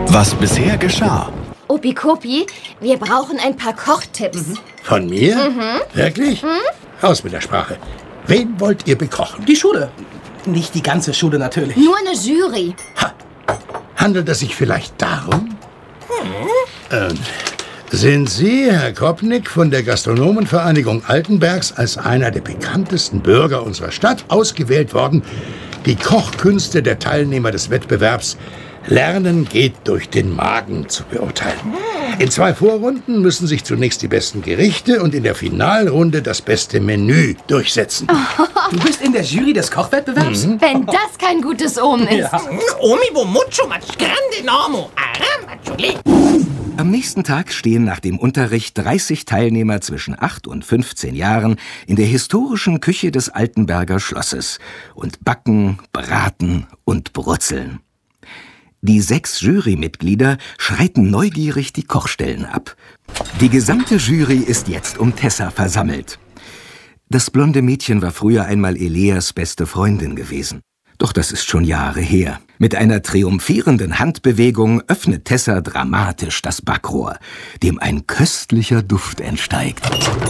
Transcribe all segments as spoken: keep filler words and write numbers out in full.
Was bisher geschah. Opikopi, wir brauchen ein paar Kochtipps. Mhm. Von mir? Mhm. Wirklich? Mhm. Raus mit der Sprache. Wen wollt ihr bekochen? Die Schule. Nicht die ganze Schule natürlich. Nur eine Jury. Ha. Handelt es sich vielleicht darum? Hm. Äh, sind Sie, Herr Kopnick, von der Gastronomenvereinigung Altenbergs als einer der bekanntesten Bürger unserer Stadt ausgewählt worden, die Kochkünste der Teilnehmer des Wettbewerbs Lernen geht durch den Magen zu beurteilen? In zwei Vorrunden müssen sich zunächst die besten Gerichte und in der Finalrunde das beste Menü durchsetzen. Du bist in der Jury des Kochwettbewerbs? Mhm. Wenn das kein gutes Omen ist. Ja. Am nächsten Tag stehen nach dem Unterricht dreißig Teilnehmer zwischen acht und fünfzehn Jahren in der historischen Küche des Altenberger Schlosses und backen, braten und brutzeln. Die sechs Jurymitglieder schreiten neugierig die Kochstellen ab. Die gesamte Jury ist jetzt um Tessa versammelt. Das blonde Mädchen war früher einmal Eleas beste Freundin gewesen. Doch das ist schon Jahre her. Mit einer triumphierenden Handbewegung öffnet Tessa dramatisch das Backrohr, dem ein köstlicher Duft entsteigt.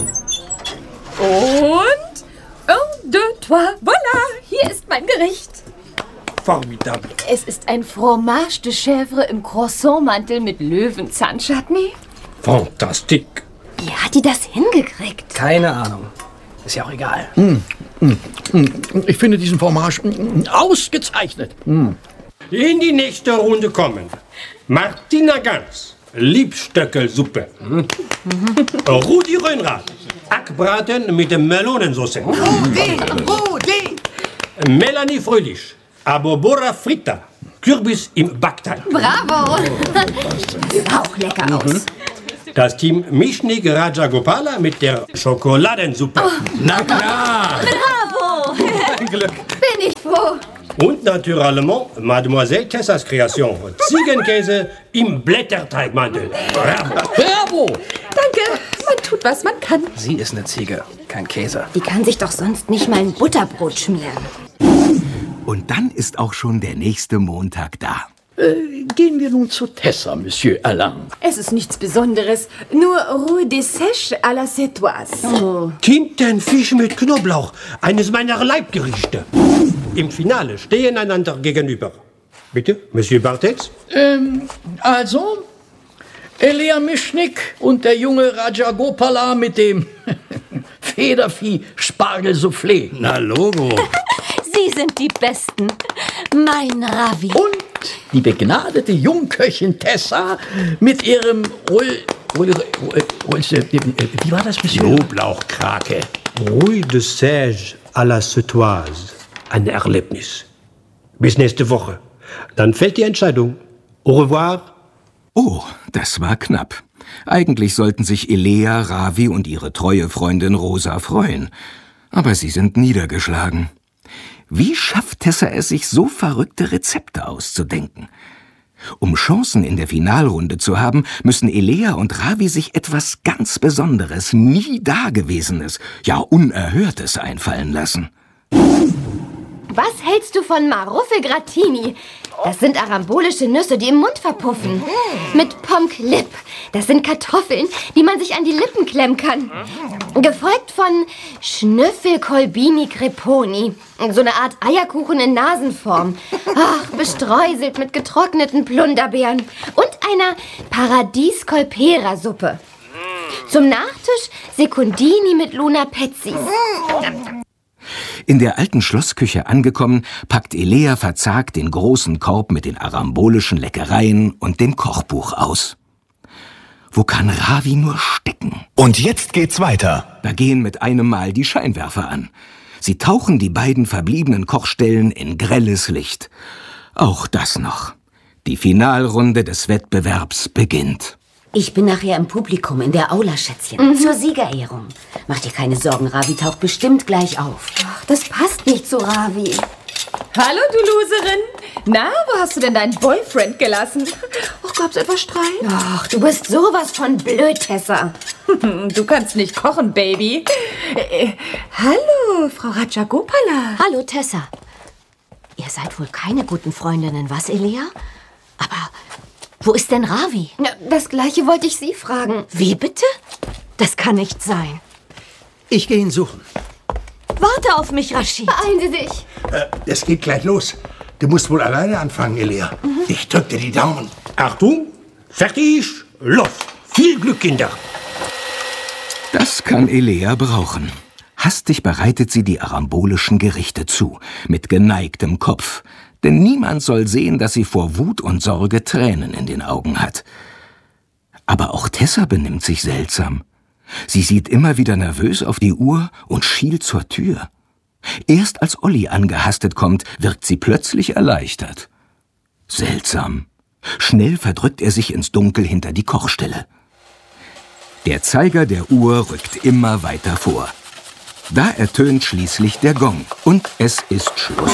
Und? Un, deux, trois, voilà! Hier ist mein Gericht. Formidable. Es ist ein Fromage de Chèvre im Croissantmantel mit Löwenzahn-Chutney. Fantastique. Wie hat die das hingekriegt? Keine Ahnung. Ist ja auch egal. Mm, mm, mm. Ich finde diesen Fromage mm, ausgezeichnet. Mm. In die nächste Runde kommen Martina Gans, Liebstöckelsuppe. Mhm. Rudi Röhnrath, Hackbraten mit Melonensauce. Rudi, Rudi. Melanie Fröhlich, Abobora Fritta, Kürbis im Backteig. Bravo! Das sah auch lecker mhm. aus. Das Team Mischnik Rajagopala mit der Schokoladensuppe. Oh. Na klar! Bravo! Ein Glück. Bin ich froh. Und naturellement Mademoiselle Tessas Kreation. Ziegenkäse im Blätterteigmantel. Bravo! Bravo! Danke, man tut, was man kann. Sie ist eine Ziege, kein Käse. Die kann sich doch sonst nicht mal ein Butterbrot schmieren. Und dann ist auch schon der nächste Montag da. Äh, gehen wir nun zu Tessa, Monsieur Alain. Es ist nichts Besonderes, nur Roux de Sèche à la Sétoise. Oh. Tintenfisch mit Knoblauch, eines meiner Leibgerichte. Im Finale stehen einander gegenüber. Bitte, Monsieur Bartels? Ähm, also, Elea Mischnik und der junge Rajagopala mit dem Federvieh-Spargel-Soufflé. Na, Logo. Sie sind die Besten. Mein Ravi. Und die begnadete Jungköchin Tessa mit ihrem Roll... Roll, Roll, Roll wie war das, Monsieur? Knoblauchkrake. Roux de Sèche à la Sétoise. Ein Erlebnis. Bis nächste Woche. Dann fällt die Entscheidung. Au revoir. Oh, das war knapp. Eigentlich sollten sich Elea, Ravi und ihre treue Freundin Rosa freuen. Aber sie sind niedergeschlagen. Wie schafft Tessa es, sich so verrückte Rezepte auszudenken? Um Chancen in der Finalrunde zu haben, müssen Elea und Ravi sich etwas ganz Besonderes, nie Dagewesenes, ja Unerhörtes einfallen lassen. Was hältst du von Maruffelgratini? Das sind arambolische Nüsse, die im Mund verpuffen. Mit Pommes-Clip. Das sind Kartoffeln, die man sich an die Lippen klemmen kann. Gefolgt von Schnüffelkolbini Creponi. So eine Art Eierkuchen in Nasenform. Ach, bestreuselt mit getrockneten Plunderbeeren. Und einer Paradies-Colpera-Suppe. Zum Nachtisch Secundini mit Luna Pezzis. In der alten Schlossküche angekommen, packt Elea verzagt den großen Korb mit den arambolischen Leckereien und dem Kochbuch aus. Wo kann Ravi nur stecken? Und jetzt geht's weiter. Da gehen mit einem Mal die Scheinwerfer an. Sie tauchen die beiden verbliebenen Kochstellen in grelles Licht. Auch das noch. Die Finalrunde des Wettbewerbs beginnt. Ich bin nachher im Publikum in der Aula, Schätzchen. Mhm. Zur Siegerehrung. Mach dir keine Sorgen, Ravi taucht bestimmt gleich auf. Ach, das passt nicht zu Ravi. Hallo, du Loserin. Na, wo hast du denn deinen Boyfriend gelassen? Ach, gab's etwas Streit? Ach, du bist sowas von blöd, Tessa. Du kannst nicht kochen, Baby. Äh, hallo, Frau Rajagopala. Hallo, Tessa. Ihr seid wohl keine guten Freundinnen, was, Elea? Aber Wo ist denn Ravi? Ja, das Gleiche wollte ich Sie fragen. Wie bitte? Das kann nicht sein. Ich gehe ihn suchen. Warte auf mich, Rashid. Beeilen Sie sich. Äh, es geht gleich los. Du musst wohl alleine anfangen, Elia. Mhm. Ich drück dir die Daumen. Achtung, fertig, los. Viel Glück, Kinder. Das kann Elea brauchen. Hastig bereitet sie die arambolischen Gerichte zu, mit geneigtem Kopf. Denn niemand soll sehen, dass sie vor Wut und Sorge Tränen in den Augen hat. Aber auch Tessa benimmt sich seltsam. Sie sieht immer wieder nervös auf die Uhr und schielt zur Tür. Erst als Olli angehastet kommt, wirkt sie plötzlich erleichtert. Seltsam. Schnell verdrückt er sich ins Dunkel hinter die Kochstelle. Der Zeiger der Uhr rückt immer weiter vor. Da ertönt schließlich der Gong und es ist Schluss.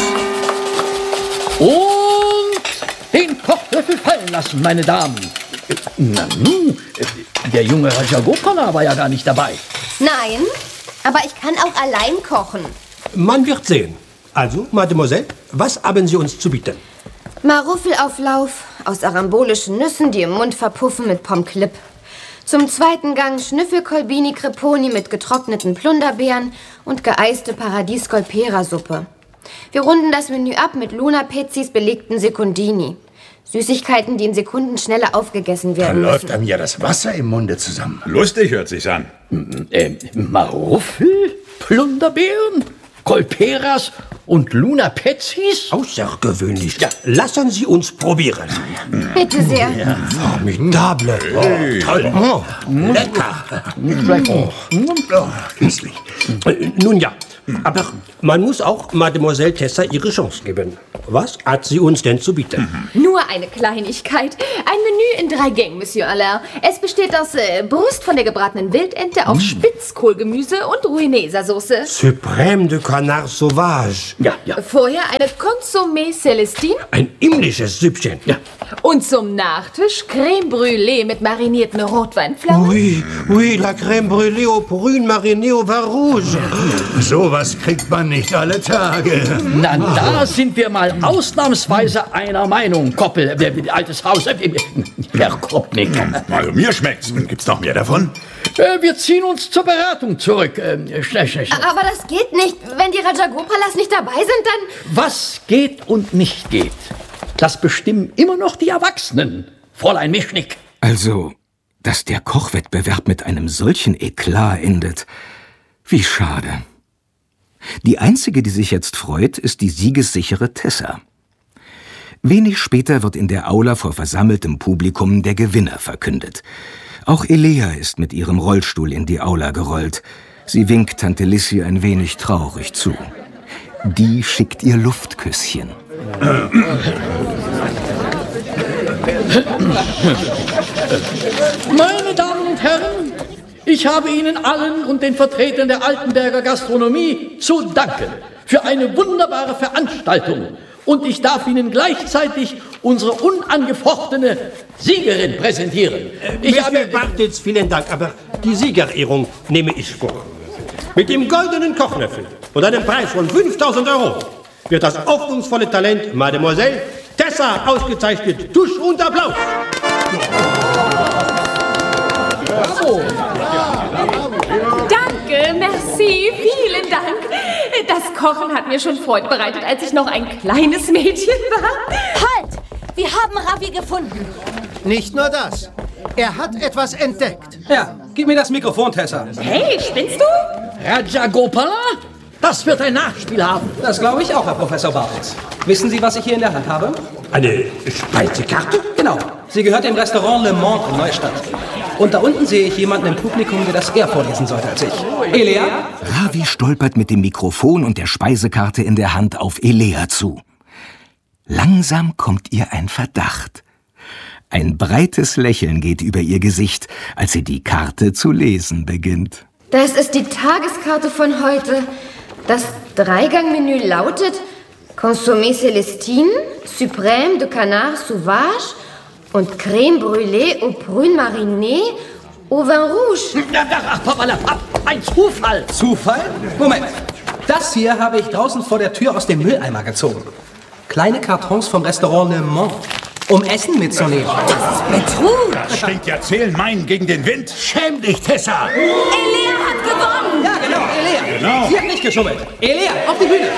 Und den Kochlöffel fallen lassen, meine Damen. Na nun, der junge Rajagopala war ja gar nicht dabei. Nein, aber ich kann auch allein kochen. Man wird sehen. Also, Mademoiselle, was haben Sie uns zu bieten? Maruffelauflauf aus arambolischen Nüssen, die im Mund verpuffen mit Pommes Clip. Zum zweiten Gang Schnüffelkolbini Creponi mit getrockneten Plunderbeeren und geeiste Paradies-Golpera-Suppe. Wir runden das Menü ab mit Luna-Pezzis belegten Sekundini. Süßigkeiten, die in Sekundenschnelle aufgegessen Da werden läuft müssen. einem ja das Wasser im Munde zusammen. Lustig hört sich's an. Äh, Maruffel, Plunderbeeren, Golperas und Luna-Pezzis? Außergewöhnlich. Ja, lassen Sie uns probieren. Bitte sehr. Ja, formidable. Oh, toll. Oh, lecker. Oh, oh, köstlich. Äh, Nun ja, aber man muss auch Mademoiselle Tessa ihre Chance geben. Was hat sie uns denn zu bieten? Nur eine Kleinigkeit. Ein Menü in drei Gängen, Monsieur Alain. Es besteht aus äh, Brust von der gebratenen Wildente auf Spitzkohlgemüse und Rouenesa-Soße. Suprême de Canard Sauvage. Ja, ja. Vorher eine Consommé Célestine. Ein himmlisches Süppchen. Ja. Und zum Nachtisch Crème Brûlée mit marinierten Rotweinpflaumen. Oui, oui, la crème brûlée au prune marinée au vin rouge. Sowas kriegt man nicht alle Tage. Na, da sind wir mal ausnahmsweise einer Meinung, Koppel, äh, altes Haus, äh, Herr Kopnik. Also mir schmeckt's. Gibt's noch mehr davon? Äh, wir ziehen uns zur Beratung zurück. Äh, schnell, schnell, schnell. Aber das geht nicht. Wenn die Rajagopalas nicht dabei sind, dann... Was geht und nicht geht, das bestimmen immer noch die Erwachsenen, Fräulein Mischnick. Also, dass der Kochwettbewerb mit einem solchen Eklat endet. Wie schade. Die einzige, die sich jetzt freut, ist die siegessichere Tessa. Wenig später wird in der Aula vor versammeltem Publikum der Gewinner verkündet. Auch Elea ist mit ihrem Rollstuhl in die Aula gerollt. Sie winkt Tante Lissi ein wenig traurig zu. Die schickt ihr Luftküsschen. Meine Damen und Herren, ich habe Ihnen allen und den Vertretern der Altenberger Gastronomie zu danken für eine wunderbare Veranstaltung. Und ich darf Ihnen gleichzeitig unsere unangefochtene Siegerin präsentieren. Ich habe Bartels, vielen Dank, aber die Siegerehrung nehme ich vor. Mit dem goldenen Kochlöffel und einem Preis von fünftausend Euro wird das hoffnungsvolle Talent Mademoiselle Tessa ausgezeichnet. Tusch und Applaus. Bravo. Danke, merci, vielen Dank. Das Kochen hat mir schon Freude bereitet, als ich noch ein kleines Mädchen war. Halt! Wir haben Ravi gefunden. Nicht nur das. Er hat etwas entdeckt. Ja, gib mir das Mikrofon, Tessa. Hey, spinnst du? Rajagopala? Das wird ein Nachspiel haben. Das glaube ich auch, Herr Professor Bartels. Wissen Sie, was ich hier in der Hand habe? Eine Speisekarte? Genau. Sie gehört dem Restaurant Le Monde in Neustadt. Und da unten sehe ich jemanden im Publikum, der das eher vorlesen sollte als ich. Elea? Ravi stolpert mit dem Mikrofon und der Speisekarte in der Hand auf Elea zu. Langsam kommt ihr ein Verdacht. Ein breites Lächeln geht über ihr Gesicht, als sie die Karte zu lesen beginnt. Das ist die Tageskarte von heute. Das Dreigangmenü lautet Consommé Célestine, Suprême de Canard Sauvage und Crème Brûlée au Prune Marinée au Vin Rouge. Ach, Papalapap, ein Zufall. Zufall? Moment. Das hier habe ich draußen vor der Tür aus dem Mülleimer gezogen. Kleine Kartons vom Restaurant Le Monde. um Essen mitzunehmen. Das ist Betrug. Das stinkt ja Zählmein gegen den Wind. Schäm dich, Tessa! Elea hat gewonnen. Ja, genau, Elea. Genau. Sie hat nicht geschummelt. Elea, auf die Bühne.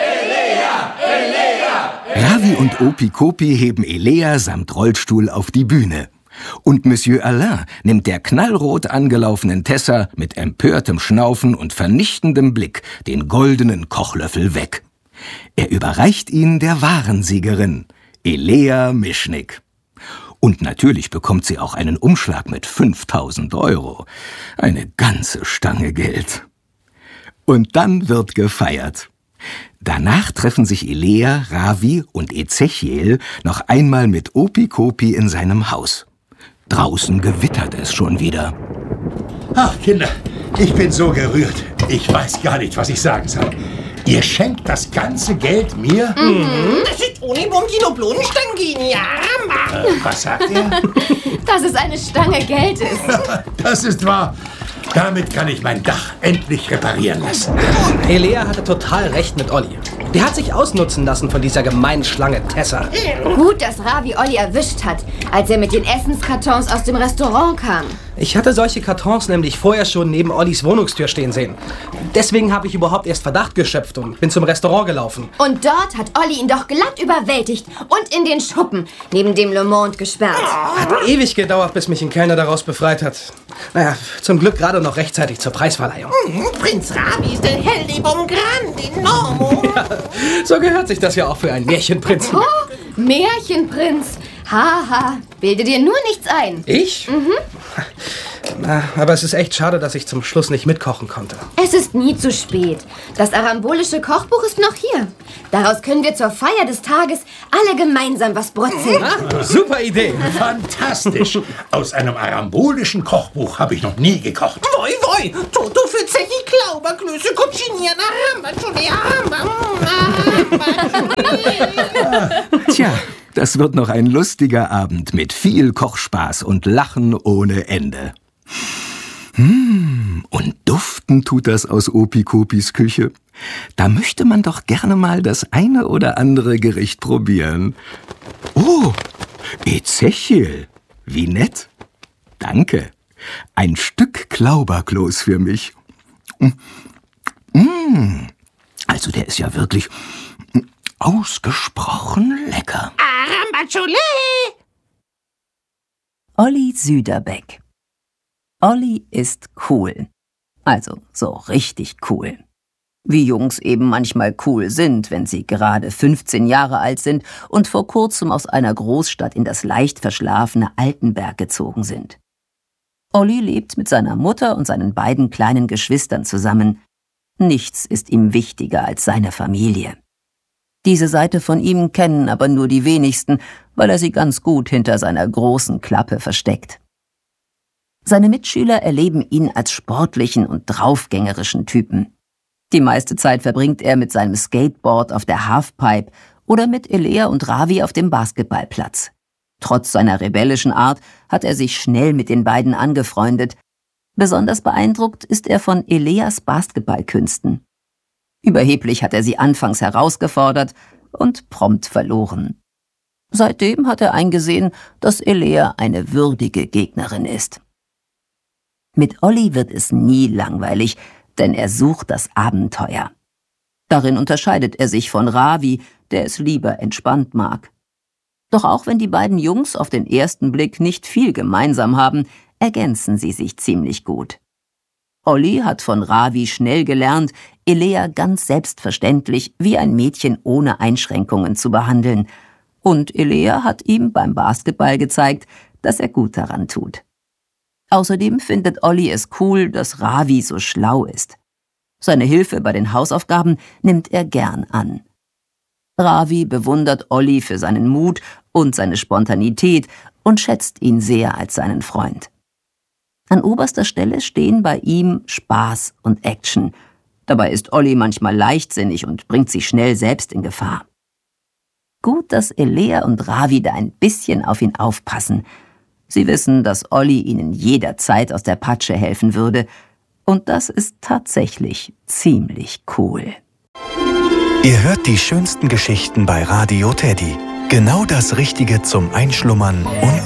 Ravi und Opikopi heben Elea samt Rollstuhl auf die Bühne. Und Monsieur Alain nimmt der knallrot angelaufenen Tessa mit empörtem Schnaufen und vernichtendem Blick den goldenen Kochlöffel weg. Er überreicht ihn der wahren Siegerin, Elea Mischnik. Und natürlich bekommt sie auch einen Umschlag mit fünftausend Euro. Eine ganze Stange Geld. Und dann wird gefeiert. Danach treffen sich Elea, Ravi und Ezechiel noch einmal mit Opikopi in seinem Haus. Draußen gewittert es schon wieder. Ach, Kinder, ich bin so gerührt. Ich weiß gar nicht, was ich sagen soll. Ihr schenkt das ganze Geld mir? Mhm. Das ist ohne Bombino Stangen, ja. Äh, was sagt ihr? Dass es eine Stange Geld ist. Das ist wahr. Damit kann ich mein Dach endlich reparieren lassen. Elea hatte total recht mit Olli. Der hat sich ausnutzen lassen von dieser gemeinen Schlange Tessa. Gut, dass Ravi Olli erwischt hat, als er mit den Essenskartons aus dem Restaurant kam. Ich hatte solche Kartons nämlich vorher schon neben Ollis Wohnungstür stehen sehen. Deswegen habe ich überhaupt erst Verdacht geschöpft und bin zum Restaurant gelaufen. Und dort hat Olli ihn doch glatt überwältigt und in den Schuppen neben dem Le Monde gesperrt. Hat ewig gedauert, bis mich ein Kellner daraus befreit hat. Naja, zum Glück gerade noch rechtzeitig zur Preisverleihung. Mhm, Prinz Ravi ist ein Held vom Grande Normo. Ja, so gehört sich das ja auch für einen Märchenprinzen. Oh, Märchenprinz. Haha, bilde dir nur nichts ein. Ich? Mhm. Na, aber es ist echt schade, dass ich zum Schluss nicht mitkochen konnte. Es ist nie zu spät. Das arambolische Kochbuch ist noch hier. Daraus können wir zur Feier des Tages alle gemeinsam was brutzeln. Ah, super Idee. Fantastisch. Aus einem arambolischen Kochbuch habe ich noch nie gekocht. Voi, voi, Toto für Zechi Klauberklöße, Cuciniana, Ramba, Tja, das wird noch ein lustiger Abend mit viel Kochspaß und Lachen ohne Ende. Hm, und duften tut das aus Opikopis Küche. Da möchte man doch gerne mal das eine oder andere Gericht probieren. Oh, Ezechiel, wie nett. Danke. Ein Stück Klauberkloß für mich. Mmh. Also der ist ja wirklich ausgesprochen lecker. Arambachole! Olli Süderbeck. Olli ist cool. Also so richtig cool. Wie Jungs eben manchmal cool sind, wenn sie gerade fünfzehn Jahre alt sind und vor kurzem aus einer Großstadt in das leicht verschlafene Altenberg gezogen sind. Olli lebt mit seiner Mutter und seinen beiden kleinen Geschwistern zusammen. Nichts ist ihm wichtiger als seine Familie. Diese Seite von ihm kennen aber nur die wenigsten, weil er sie ganz gut hinter seiner großen Klappe versteckt. Seine Mitschüler erleben ihn als sportlichen und draufgängerischen Typen. Die meiste Zeit verbringt er mit seinem Skateboard auf der Halfpipe oder mit Elea und Ravi auf dem Basketballplatz. Trotz seiner rebellischen Art hat er sich schnell mit den beiden angefreundet. Besonders beeindruckt ist er von Eleas Basketballkünsten. Überheblich hat er sie anfangs herausgefordert und prompt verloren. Seitdem hat er eingesehen, dass Elea eine würdige Gegnerin ist. Mit Olli wird es nie langweilig, denn er sucht das Abenteuer. Darin unterscheidet er sich von Ravi, der es lieber entspannt mag. Doch auch wenn die beiden Jungs auf den ersten Blick nicht viel gemeinsam haben, ergänzen sie sich ziemlich gut. Olli hat von Ravi schnell gelernt, Elea ganz selbstverständlich wie ein Mädchen ohne Einschränkungen zu behandeln. Und Elea hat ihm beim Basketball gezeigt, dass er gut daran tut. Außerdem findet Olli es cool, dass Ravi so schlau ist. Seine Hilfe bei den Hausaufgaben nimmt er gern an. Ravi bewundert Olli für seinen Mut und seine Spontanität und schätzt ihn sehr als seinen Freund. An oberster Stelle stehen bei ihm Spaß und Action. Dabei ist Olli manchmal leichtsinnig und bringt sich schnell selbst in Gefahr. Gut, dass Elea und Ravi da ein bisschen auf ihn aufpassen. Sie wissen, dass Olli ihnen jederzeit aus der Patsche helfen würde. Und das ist tatsächlich ziemlich cool. Ihr hört die schönsten Geschichten bei Radio Teddy. Genau das Richtige zum Einschlummern und